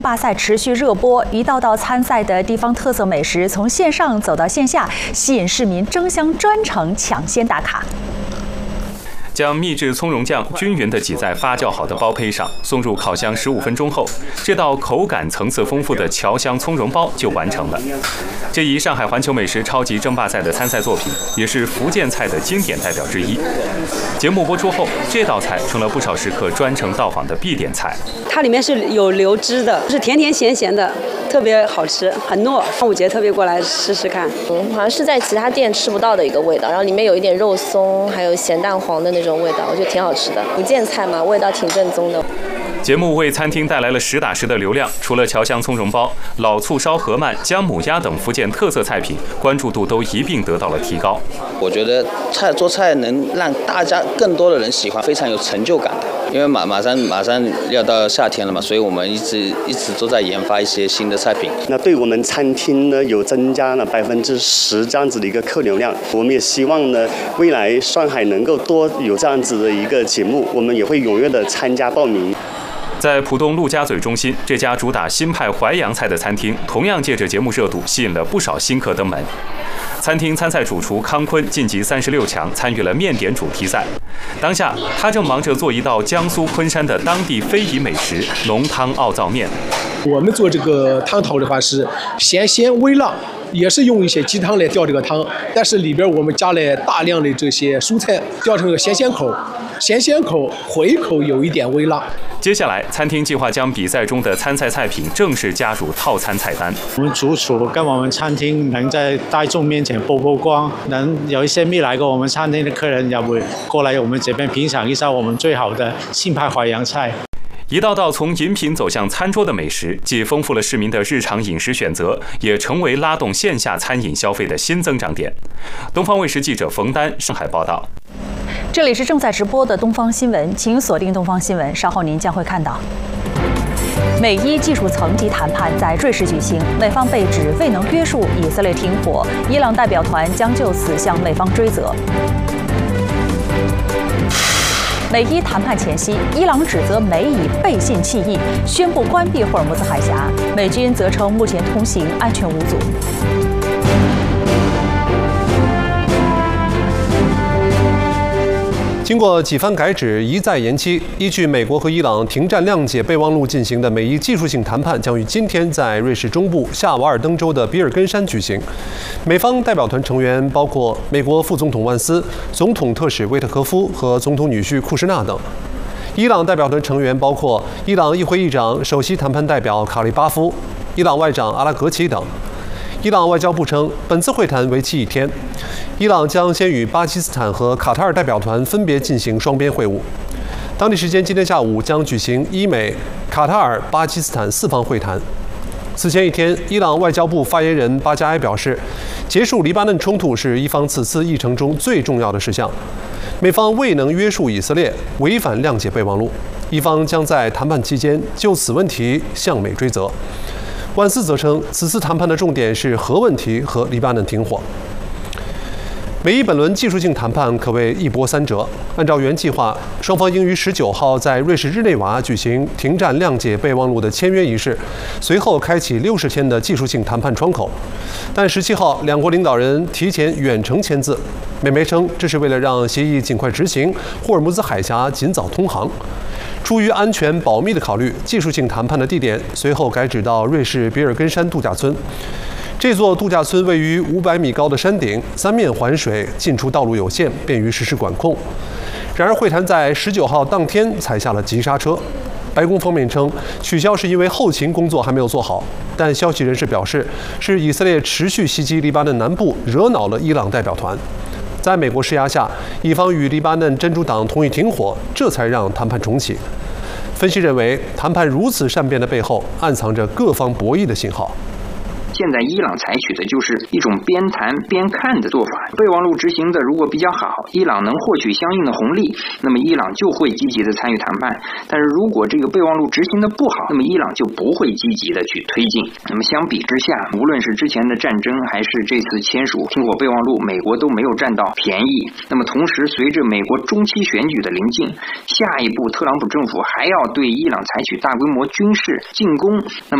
巴赛持续热播，一道道参赛的地方特色美食从线上走到线下，吸引市民争相专程抢先打卡。 将秘制葱蓉酱均匀地挤在发酵好的包胚上，送入烤箱15分钟后，这道口感层次丰富的侨香葱蓉包就完成了。这一上海环球美食超级争霸赛的参赛作品，也是福建菜的经典代表之一。节目播出后，这道菜成了不少食客专程到访的必点菜。 它里面是有流汁的，是甜甜咸咸的，特别好吃，很糯。端午节特别过来试试看。 好像是在其他店吃不到的一个味道，然后里面有一点肉松，还有咸蛋黄的那种味道，我觉得挺好吃的。福建菜嘛，味道挺正宗的。 节目为餐厅带来了实打实的流量，除了侨香葱蓉包、老醋烧河鳗、姜母鸭等福建特色菜品，关注度都一并得到了提高。 我觉得做菜能让大家更多的人喜欢，非常有成就感的。因为马上要到夏天了嘛，所以我们一直都在研发一些新的菜品。 那对我们餐厅呢，有增加了10%这样子的一个客流量。我们也希望呢，未来上海能够多有这样子的一个节目，我们也会踊跃的参加报名。 在浦东陆家嘴中心，这家主打新派淮扬菜的餐厅，同样借着节目热度，吸引了不少新客登门。餐厅参赛主厨康坤晋级36强，参与了面点主题赛。当下，他正忙着做一道江苏昆山的当地非遗美食——浓汤奥灶面。 我们做这个汤头的话是咸鲜微辣，也是用一些鸡汤来吊这个汤，但是里边我们加了大量的这些蔬菜，吊成个咸鲜口，回口有一点微辣。 接下来，餐厅计划将比赛中的参赛菜品正式加入套餐菜单。 我们主厨跟我们餐厅能在大众面前曝光，能有一些没来过我们餐厅的客人，要不过来我们这边品尝一下我们最好的新派淮扬菜。 一道道从饮品走向餐桌的美食，既丰富了市民的日常饮食选择，也成为拉动线下餐饮消费的新增长点。东方卫视记者冯丹上海报道。 这里是正在直播的东方新闻，请锁定东方新闻，稍后您将会看到。美伊技术层级谈判在瑞士举行，美方被指未能约束以色列停火，伊朗代表团将就此向美方追责。美伊谈判前夕，伊朗指责美以背信弃义，宣布关闭霍尔木兹海峡，美军则称目前通行安全无阻。 经过几番改指，一再延期，依据美国和伊朗停战谅解备忘录进行的美伊技术性谈判将于今天在瑞士中部夏瓦尔登州的比尔根山举行。美方代表团成员包括美国副总统万斯、总统特使维特科夫和总统女婿库什纳等。伊朗代表团成员包括伊朗议会议长、首席谈判代表卡利巴夫、伊朗外长阿拉格齐等。伊朗外交部称，本次会谈为期1天，伊朗将先与巴基斯坦和卡塔尔代表团分别进行双边会晤。当地时间今天下午将举行伊美、卡塔尔、巴基斯坦4方会谈。此前1天，伊朗外交部发言人巴加埃表示，结束黎巴嫩冲突是伊方此次议程中最重要的事项。美方未能约束以色列，违反谅解备忘录，伊方将在谈判期间就此问题向美追责。万斯则称，此次谈判的重点是核问题和黎巴嫩停火。美伊本轮技术性谈判可谓一波三折。按照原计划，双方应于19号在瑞士日内瓦举行停战谅解备忘录的签约仪式，随后开启60天的技术性谈判窗口。但17号，两国领导人提前远程签字。美媒称，这是为了让协议尽快执行，霍尔木兹海峡尽早通航。出于安全保密的考虑，技术性谈判的地点随后改指到瑞士比尔根山度假村。这座度假村位于500米高的山顶，三面环水，进出道路有限，便于实施管控。然而，会谈在19号当天踩下了急刹车。白宫方面称，取消是因为后勤工作还没有做好，但消息人士表示，是以色列持续袭击黎巴嫩南部，惹恼了伊朗代表团。在美国施压下，以方与黎巴嫩真主党同意停火，这才让谈判重启。分析认为，谈判如此善变的背后，暗藏着各方博弈的信号。 现在伊朗采取的就是一种边谈边看的做法。备忘录执行的如果比较好，伊朗能获取相应的红利，那么伊朗就会积极的参与谈判。但是如果这个备忘录执行的不好，那么伊朗就不会积极的去推进。那么相比之下，无论是之前的战争还是这次签署停火备忘录，美国都没有占到便宜。那么同时，随着美国中期选举的临近，下一步特朗普政府还要对伊朗采取大规模军事进攻，那么